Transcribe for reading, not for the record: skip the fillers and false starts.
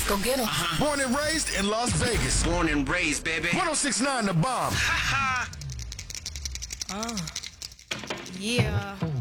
Go get him. Born and raised in Las Vegas. Born and raised, baby. 1069 The Bomb. Yeah.